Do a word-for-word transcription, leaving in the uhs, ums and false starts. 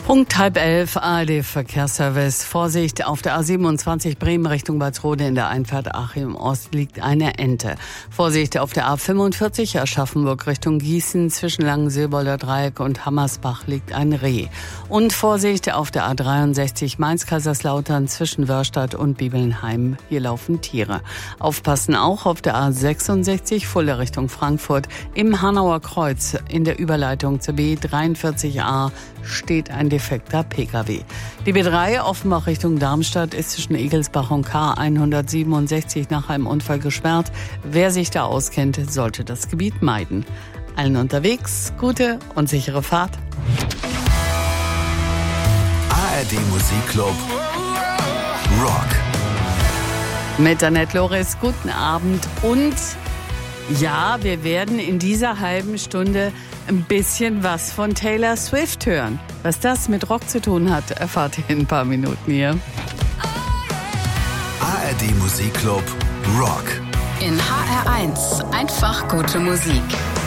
Punkt halb elf, A R D Verkehrsservice. Vorsicht, auf der A siebenundzwanzig Bremen Richtung Walsrode in der Einfahrt Achim Ost liegt eine Ente. Vorsicht, auf der A fünfundvierzig Aschaffenburg Richtung Gießen zwischen Langensilbolder Dreieck und Hammersbach liegt ein Reh. Und Vorsicht, auf der A dreiundsechzig Mainz-Kaiserslautern zwischen Wörstadt und Bibelnheim. Hier laufen Tiere. Aufpassen auch auf der A sechsundsechzig Fulda Richtung Frankfurt. Im Hanauer Kreuz in der Überleitung zur B dreiundvierzig A steht ein defekter Pkw. Die B drei Offenbach Richtung Darmstadt ist zwischen Egelsbach und K hundertsiebenundsechzig nach einem Unfall gesperrt. Wer sich da auskennt, sollte das Gebiet meiden. Allen unterwegs, gute und sichere Fahrt. A R D Musikclub Rock. Mit Annette Loris, guten Abend. Und ja, wir werden in dieser halben Stunde ein bisschen was von Taylor Swift hören. Was das mit Rock zu tun hat, erfahrt ihr in ein paar Minuten hier. A R D Musikclub Rock. In H R eins einfach gute Musik.